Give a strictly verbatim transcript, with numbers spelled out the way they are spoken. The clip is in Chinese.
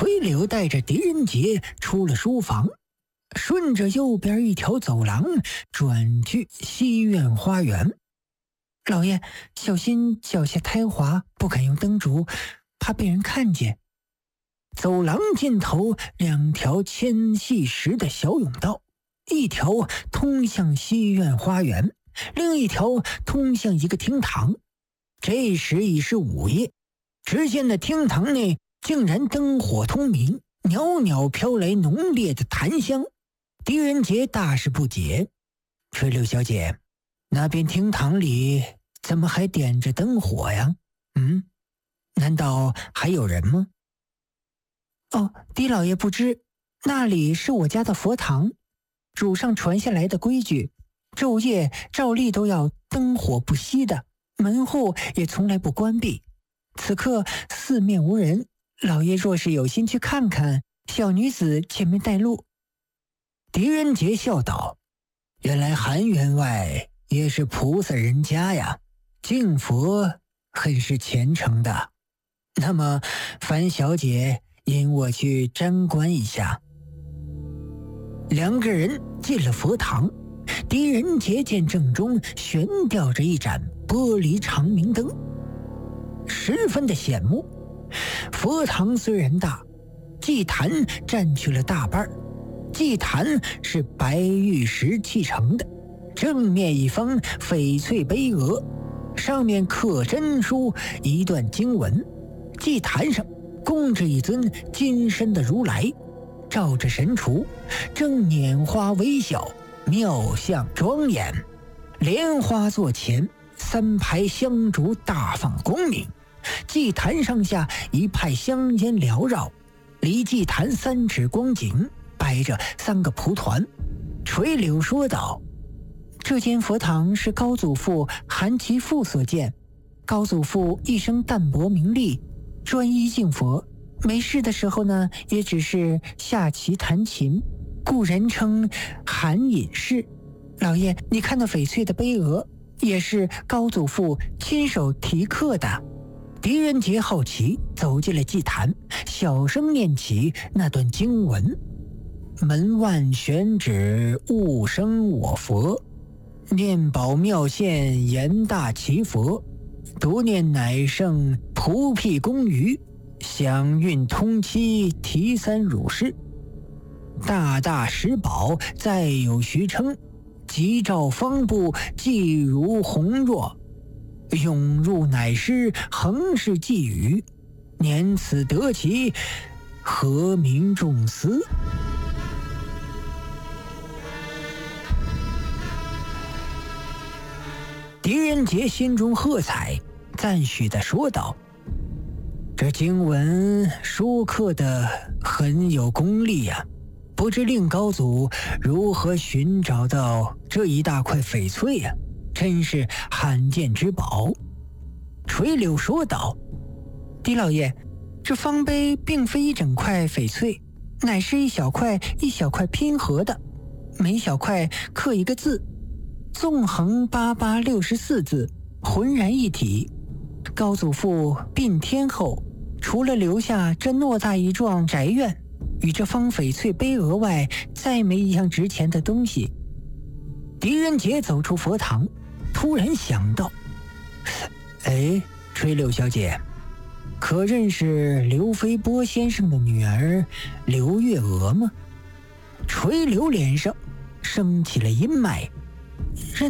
垂柳带着狄仁杰出了书房，顺着右边一条走廊转去西院花园。老爷，小心脚下胎滑，不敢用灯烛，怕被人看见。走廊尽头两条纤细石的小甬道，一条通向西院花园，另一条通向一个厅堂。这时已是午夜，只见那厅堂内竟然灯火通明，袅袅飘来浓烈的檀香。狄仁杰大是不解，垂柳小姐，那边厅堂里怎么还点着灯火呀？嗯，难道还有人吗？哦，狄老爷不知，那里是我家的佛堂，主上传下来的规矩，昼夜照例都要灯火不熄的，门户也从来不关闭。此刻四面无人，老爷若是有心去看看，小女子前面带路。狄仁杰笑道：原来韩员外也是菩萨人家呀，敬佛很是虔诚的。那么樊小姐引我去瞻观一下。两个人进了佛堂，狄仁杰见正中悬吊着一盏玻璃长明灯，十分的显目。佛堂虽然大，祭坛占据了大半，祭坛是白玉石砌成的，正面一方翡翠碑额，上面刻真书一段经文。祭坛上供着一尊金身的如来，照着神厨，正拈花微笑，妙相庄严。莲花座前，三排香烛大放光明。祭坛上下一派香烟缭绕，离祭坛三尺光景摆着三个蒲团。垂柳说道：这间佛堂是高祖父韩其父所建，高祖父一生淡泊名利，专一敬佛，没事的时候呢，也只是下棋弹琴，故人称韩隐士。老爷，你看那翡翠的碑额，也是高祖父亲手题刻的。狄仁杰好奇，走进了祭坛，小声念起那段经文：门万玄指，勿生我佛，念宝妙现言大奇佛，独念乃圣普辟公余，享运通期提三汝师，大大石宝再有徐称，吉兆方部既如红若，涌入乃师恒是寄语，年此得其何民众思。狄仁杰心中喝彩，赞许地说道：这经文书刻得很有功力呀、啊，不知令高祖如何寻找到这一大块翡翠呀、啊，真是罕见之宝。垂柳说道：狄老爷，这方碑并非一整块翡翠，乃是一小块一小块拼合的，每小块刻一个字，纵横八八六十四字，浑然一体。高祖父并天后，除了留下这偌大一幢宅院与这方翡翠碑额外，再没一样值钱的东西。狄仁杰走出佛堂，突然想到：哎，垂柳小姐，可认识刘飞波先生的女儿刘月娥吗？垂柳脸上升起了阴霾。认